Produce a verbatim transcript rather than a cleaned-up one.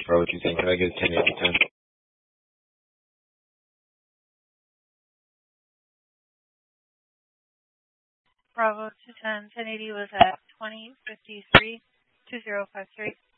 Bravo two ten, can I get ten eighty ten? Bravo two ten, ten eighty was at twenty fifty-three, two zero five three.